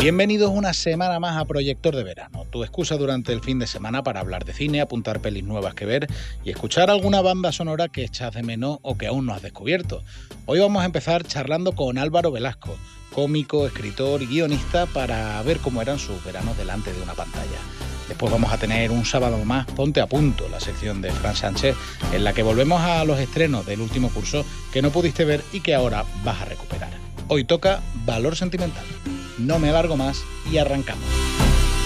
Bienvenidos una semana más a Proyector de Verano, tu excusa durante el fin de semana para hablar de cine, apuntar pelis nuevas que ver y escuchar alguna banda sonora que echas de menos o que aún no has descubierto. Hoy vamos a empezar charlando con Álvaro Velasco, cómico, escritor y guionista, para ver cómo eran sus veranos delante de una pantalla. Después vamos a tener un sábado más Ponte a Punto, la sección de Fran Sánchez, en la que volvemos a los estrenos del último curso que no pudiste ver y que ahora vas a recuperar. Hoy toca Valor Sentimental. No me alargo más y arrancamos.